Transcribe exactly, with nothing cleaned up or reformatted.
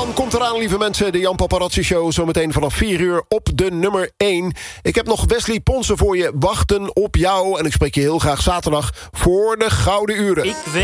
Jan komt eraan, lieve mensen. De Jan Paparazzi Show, zometeen vanaf vier uur op de nummer één. Ik heb nog Wesley Ponsen voor je. Wachten op jou. En ik spreek je heel graag zaterdag voor de Gouden Uren. Ik weet